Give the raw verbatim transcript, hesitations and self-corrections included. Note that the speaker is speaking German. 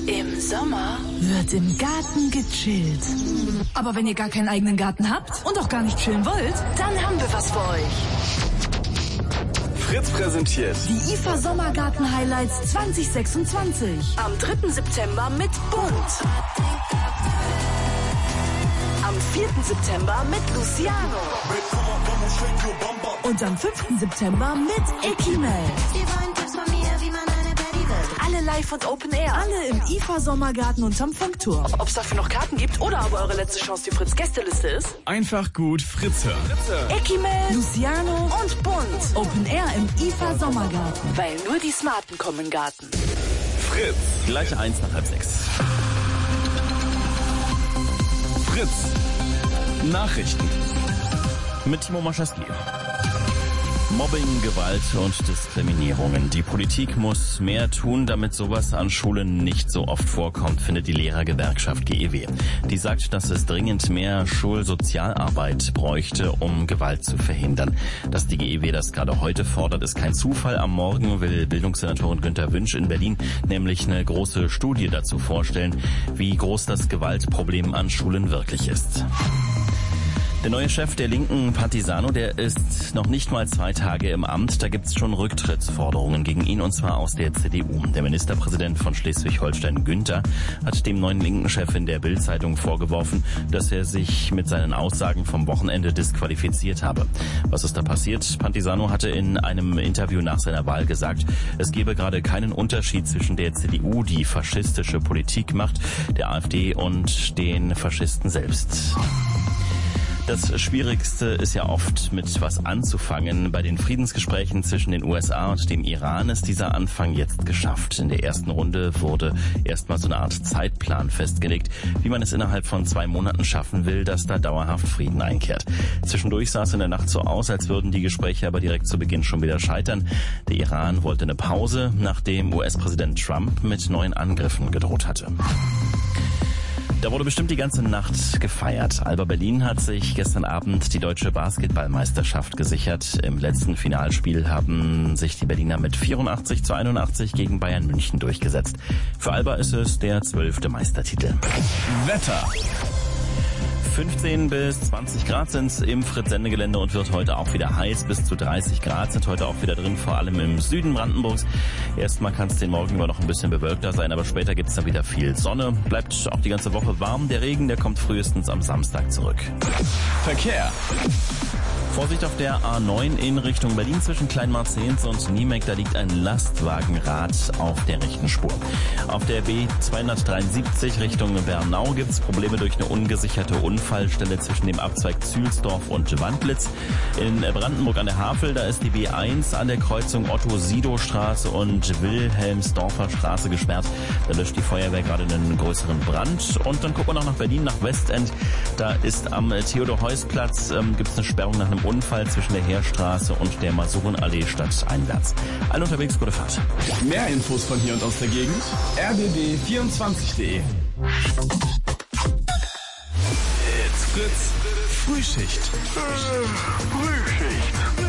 Im Sommer wird im Garten gechillt. Aber wenn ihr gar keinen eigenen Garten habt und auch gar nicht chillen wollt, dann haben wir was für euch. Fritz präsentiert die I F A Sommergarten Highlights zwanzig sechsundzwanzig. Am dritten September mit Bunt. Am vierten September mit Luciano. Und am fünften September mit Ekimel. Alle live und Open Air. Alle im I F A Sommergarten unterm Funkturm. Ob es dafür noch Karten gibt oder aber eure letzte Chance die Fritz-Gästeliste ist? einfach gut Fritz hören. Ekimel, Luciano und Bunt. Open Air im I F A Sommergarten. Weil nur die Smarten kommen in den Garten. Fritz. Gleich eins nach halb sechs. Fritz. Nachrichten. Mit Timo Maschaski. Mobbing, Gewalt und Diskriminierungen. Die Politik muss mehr tun, damit sowas an Schulen nicht so oft vorkommt, findet die Lehrergewerkschaft G E W. Die sagt, dass es dringend mehr Schulsozialarbeit bräuchte, um Gewalt zu verhindern. Dass die G E W das gerade heute fordert, ist kein Zufall. Am Morgen will Bildungssenatorin Günter Wünsch in Berlin nämlich eine große Studie dazu vorstellen, wie groß das Gewaltproblem an Schulen wirklich ist. Der neue Chef der linken Partisano, der ist noch nicht mal zwei Tage im Amt. Da gibt's schon Rücktrittsforderungen gegen ihn, und zwar aus der C D U. Der Ministerpräsident von Schleswig-Holstein, Günther, hat dem neuen linken Chef in der Bild-Zeitung vorgeworfen, dass er sich mit seinen Aussagen vom Wochenende disqualifiziert habe. Was ist da passiert? Partisano hatte in einem Interview nach seiner Wahl gesagt, es gebe gerade keinen Unterschied zwischen der C D U, die faschistische Politik macht, der AfD und den Faschisten selbst. Das Schwierigste ist ja oft, mit was anzufangen. Bei den Friedensgesprächen zwischen den U S A und dem Iran ist dieser Anfang jetzt geschafft. In der ersten Runde wurde erstmal so eine Art Zeitplan festgelegt, wie man es innerhalb von zwei Monaten schaffen will, dass da dauerhaft Frieden einkehrt. Zwischendurch sah es in der Nacht so aus, als würden die Gespräche aber direkt zu Beginn schon wieder scheitern. Der Iran wollte eine Pause, nachdem U S-Präsident Trump mit neuen Angriffen gedroht hatte. Da wurde bestimmt die ganze Nacht gefeiert. Alba Berlin hat sich gestern Abend die deutsche Basketballmeisterschaft gesichert. Im letzten Finalspiel haben sich die Berliner mit vierundachtzig zu einundachtzig gegen Bayern München durchgesetzt. Für Alba ist es der zwölfte Meistertitel. Wetter. fünfzehn bis zwanzig Grad sind's im Fritz-Sendegelände und wird heute auch wieder heiß. Bis zu dreißig Grad sind heute auch wieder drin, vor allem im Süden Brandenburgs. Erstmal kann es den Morgen über noch ein bisschen bewölkter sein, aber später gibt's dann wieder viel Sonne. Bleibt auch die ganze Woche warm. Der Regen, der kommt frühestens am Samstag zurück. Verkehr. Vorsicht auf der A neun in Richtung Berlin zwischen Kleinmarzehns und Niemek. Da liegt ein Lastwagenrad auf der rechten Spur. Auf der B zweihundertdreiundsiebzig Richtung Bernau gibt's Probleme durch eine ungesicherte Unfallstelle zwischen dem Abzweig Zühlsdorf und Wandlitz. In Brandenburg an der Havel, da ist die B eins an der Kreuzung Otto-Sido-Straße und Wilhelmsdorfer Straße gesperrt. Da löscht die Feuerwehr gerade einen größeren Brand. Und dann gucken wir noch nach Berlin, nach Westend. Da ist am Theodor-Heuss-Platz, ähm, gibt's eine Sperrung nach einem Unfall zwischen der Heerstraße und der Masurenallee stadteinwärts. Alle unterwegs, gute Fahrt. Mehr Infos von hier und aus der Gegend. r b b vierundzwanzig punkt de. It's Fritz. Frühschicht. Frühschicht.